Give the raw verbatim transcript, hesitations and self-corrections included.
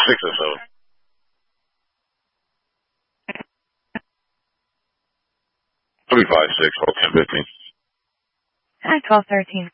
six or so. Three five six four ten fifteen. Hi, twelve thirteen.